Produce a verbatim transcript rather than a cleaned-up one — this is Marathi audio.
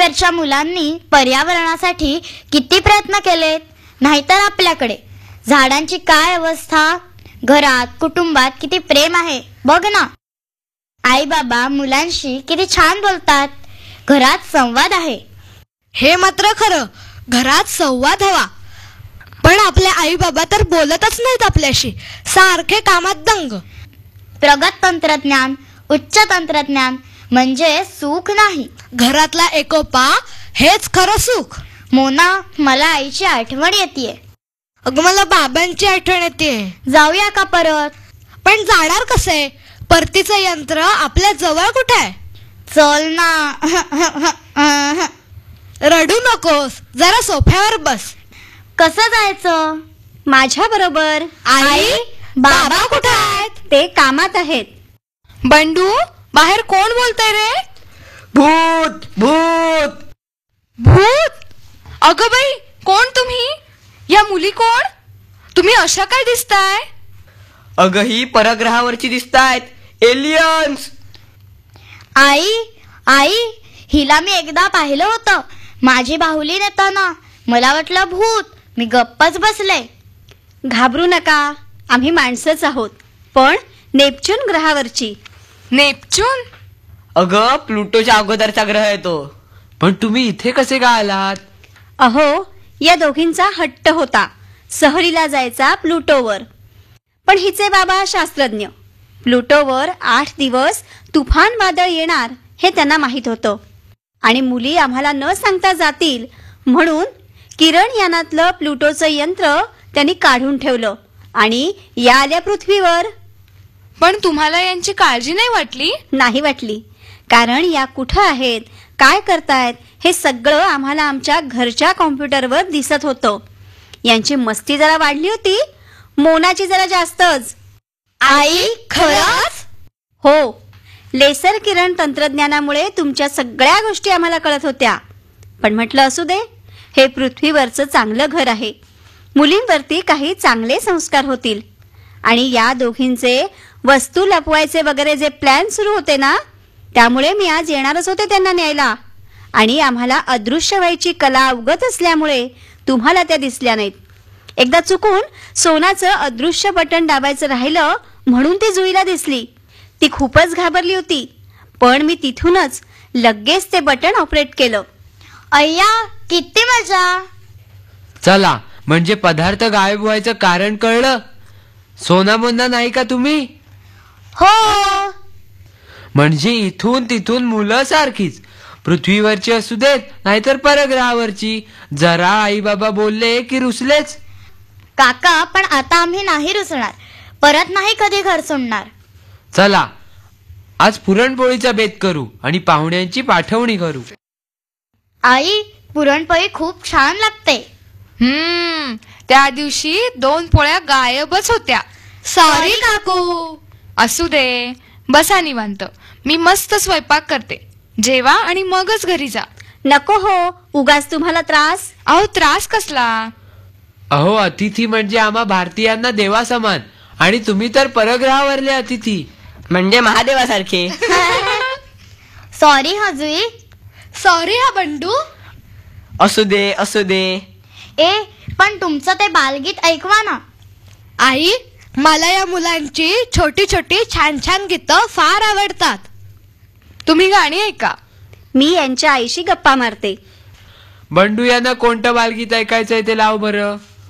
पृथ्वीवरच्या मुलांनी पर्यावरणासाठी किती प्रयत्न केलेत, नाहीतर आपल्याकडे झाडांची काय अवस्था, घरात कुटुंबात किती प्रेम आहे बघ ना. आई बाबा मुलांशी किती छान बोलतात, घरात संवाद आहे. हे मात्र खरं, घरात संवाद हवा. पण आपले आई बाबा तर बोलतच नाहीत आपल्याशी, सारखे कामात दंग. प्रगत तंत्रज्ञान, उच्च तंत्रज्ञान म्हणजे सुख नाही, घरातला एकोपा हेच खरं सुख. मोना, मला आईची आठवण येतेय. अगं मला बाबांची आठवण येते. जाऊया का परत? पण जाणार कसे? परतीचं यंत्र आपल्या जवळ कुठे आहे? चल ना. रडू नकोस, जरा सोफ्यावर बस. कसं जायचं? माझ्या बरोबर. आई, बाबा कुठे आहेत? ते कामात आहेत. बंडू, बाहेर कोण बोलतंय रे? भूत भूत भूत? अगं बाई, कोण तुम्ही? या मुली कोण? तुम्ही अशा काय दिसताय? अगं ही परग्रहावरची दिसतायत, एलियन्स. आई आई हिला मी एकदा पाहिलं होतं, माझी बाहुली नेताना. मला वाटलं भूत, मी गप्पच बसले. घाबरू नका, आम्ही माणसंच आहोत, पण नेपच्यून ग्रहावरची. नेपच्यून? अगं प्लुटोच्या अगोदरचा ग्रह आहे तो. पण तुम्ही इथे कसे काय आलात? अहो, या दोघींचा हट्ट होता सहलीला जायचा प्लुटोवर. पण हिचे बाबा शास्त्रज्ञ. प्लुटोवर आठ दिवस तुफान वादळ येणार हे त्यांना माहीत होतं, आणि मुली आम्हाला न सांगता जातील म्हणून किरण यानातलं प्लुटोचं यंत्र त्यांनी काढून ठेवलं आणि या आल्या पृथ्वीवर. पण तुम्हाला यांची काळजी नाही वाटली? नाही वाटली, कारण या कुठं आहेत, काय करतायत हे सगळं आम्हाला आमच्या घरच्या कॉम्प्युटरवर दिसत होतं. यांची मस्ती जरा वाढली होती, मोनाची जरा जास्तच. आई खरंच? हो, लेसर किरण तंत्रज्ञानामुळे तुमच्या सगळ्या गोष्टी आम्हाला कळत होत्या. पण म्हटलं असू दे, हे पृथ्वीवरचं चांगलं घर आहे, मुलींवरती काही चांगले संस्कार होतील. आणि या दोघींचे वस्तू लपवायचे वगैरे जे प्लॅन सुरू होते ना, त्यामुळे मी आज येणारच होते त्यांना न्यायला. आणि आम्हाला अदृश्य व्हायची कला अवगत असल्यामुळे तुम्हाला त्या दिसल्या नाहीत. एकदा चुकून सोनाचं अदृश्य बटन दाबायचं राहिलं म्हणून ती जुईला दिसली. ती खूपच घाबरली होती, पण मी तिथूनच लगेच ते बटन ऑपरेट केलं. अय्या, किती मजा. चला, म्हणजे पदार्थ गायब व्हायचं कारण कळलं. सोना मोना नाही का तुम्ही? हो. म्हणजे इथून तिथून मुलं सारखीच, पृथ्वीवरची असू देत नाहीतर परग्रहावरची. जरा आई बाबा बोलले की रुसलेच. काका, पण आता आम्ही नाही रुसणार, परत नाही कधी घर सोडणार. चला, आज पुरणपोळीचा बेत करू आणि पाहुण्यांची पाठवणी करू. आई, पुरणपोळी खूप छान लागते. हम्म त्या दिवशी दोन पोळ्या गायबच होत्या. सॉरी काकू. असू दे, बसा निवांत, मी मस्त स्वयंपाक करते. जेवा आणि मगच घरी जा. नको हो, उगाच तुम्हाला त्रास. अहो, त्रास कसला? अहो, अतिथी म्हणजे आम्हा भारतीयांना देवा समान, आणि तुम्ही तर परग्रहावरले अतिथी म्हणजे महादेवासारखे. सॉरी हजुई. सॉरी हा बंडू. असू दे असू दे. ए, पण तुमचं ते बालगीत ऐकवा ना. आई, मला या मुलांची छोटी छोटी छान छान गीतं फार आवडतात. तुम्ही गाणी ऐका, मी यांच्या आईशी गप्पा मारते. बंडू यांना कोणतं बालगीत ऐकायचंय ते लाव बरं.